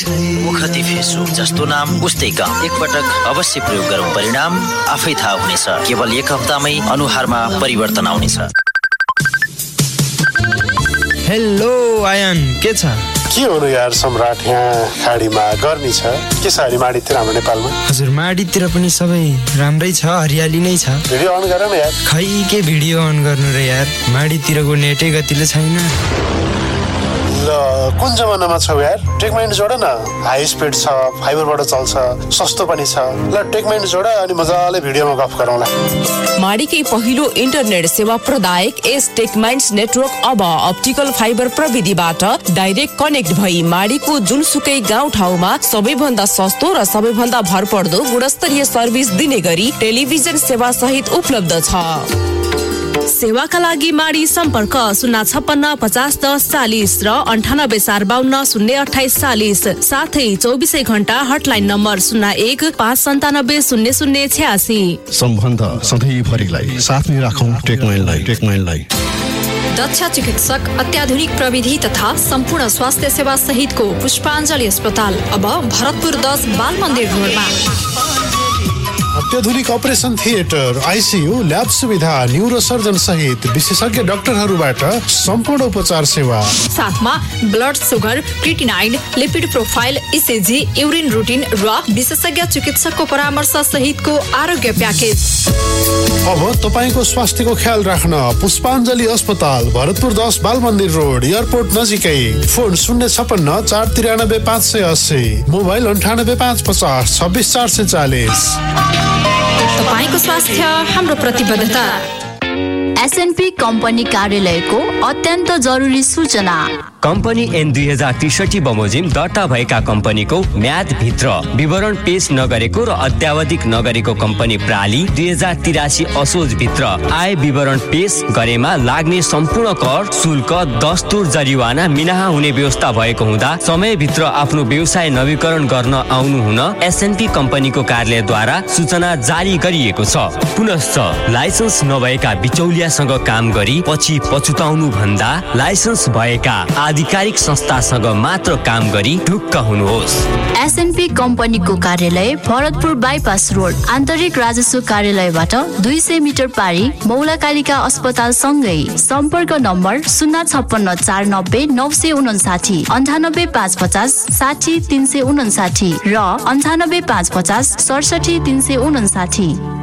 मुखती फेसु जस्तो नाम उस्तै काम। एकपटक अवश्य प्रयोग गरौँ, परिणाम आफै थाहा हुनेछ। केवल एक हप्तामै अनुहारमा परिवर्तन आउनेछ। हेलो आयन, के छ? के हुनु यार सम्राट, यहाँ खाडीमा गर्मी छ के छ? अनि माडीतिर हाम्रो नेपालमा? हजुर, माडीतिर पनि सबै राम्रै छ, हरियाली नै छ। भिडियो अन गर न यार। खै के भिडियो अन गर्नु र यार, माडीतिरको नेटै गतिले छैन। ल कुन जमानामा छौ यार? टेकमाइन्ड जोड न, हाई स्पिड छ, फाइबरबाट चल्छ, सस्तो पनि छ। ल टेकमाइन्ड जोड अनि मजाले भिडियोमा गफ गरौँला। माडीकै पहिलो इन्टरनेट सेवा प्रदायक एस टेकमाइन्ड्स नेटवर्क अब अप्टिकल फाइबर प्रविधिबाट डाइरेक्ट कनेक्ट भई माडीको जुनसुकै गाउँ ठाउँमा सबैभन्दा सस्तो र सबैभन्दा भरपर्दो गुणस्तरीय सर्भिस दिने गरी टेलिभिजन सेवा सहित उपलब्ध छ। सेवाका लागि माडी सम्पर्क 056 50 10 40 र 98 452 028 40। साथै 24 घण्टा हटलाइन नम्बर 01 597 00 86। सम्बन्ध सधैँभरिलाई साथमै राखौं टेकमाइन्डलाई। दक्ष चिकित्सक, अत्याधुनिक प्रविधि तथा सम्पूर्ण स्वास्थ्य सेवा सहितको पुष्पाञ्जली अस्पताल अब भरतपुर 10 बाल मन्दिर रोडमा। अत्याधुनिक अपरेसन थिएटर, आइसियु, ल्याब सुविधा, न्युरोसर्जन सहित विशेषज्ञ डाक्टरहरूबाट सम्पूर्ण उपचार सेवा। साथमा blood sugar, creatinine, lipid profile, ECG, urine routine र विशेषज्ञ चिकित्सकको परामर्श सहितको आरोग्य प्याकेज। अब तपाईको स्वास्थ्यको ख्याल राख्न पुष्पाञ्जली अस्पताल, भरतपुर 10 बाल मन्दिर रोड, एयरपोर्ट नजिकै। Phone 056 493 580, mobile 98 550 26 440। तपाईको स्वास्थ्य हाम्रो प्रतिबद्धता। एसएनपी कम्पनी कार्यालयको अत्यन्त जरुरी सूचना। कम्पनी एन 2063 बमोजिम दर्ता भएका कम्पनीको म्याद भित्र विवरण पेश नगरेको र अत्यावधिक नगरेको कम्पनी प्राली 2083 असोज भित्र आय विवरण पेश गरेमा लाग्ने सम्पूर्ण कर, शुल्क, दस्तुर, जरिवाना मिनाहा हुने व्यवस्था भएको हुँदा समयभित्र आफ्नो व्यवसाय नवीकरण गर्न आउनु हुन एसएनपी कम्पनीको कार्यालयद्वारा सूचना जारी गरिएको छ। पुनश्च लाइसेन्स नभएका बिचौलियासँग काम गरी पछि पछुताउनु भन्दा लाइसेन्स भएका आधिकारिक संस्थासँग मात्र काम गरी ढुक्क हुनुहोस्। एसएनपी कम्पनीको कार्यालय भरतपुर बाइपास रोड, आन्तरिक राजस्व कार्यालयबाट 200 मिटर पारी, मौलाकालिका अस्पताल सँगै। सम्पर्क नम्बर 056 490 959, 98 550 60 359 र 98 550 67 359।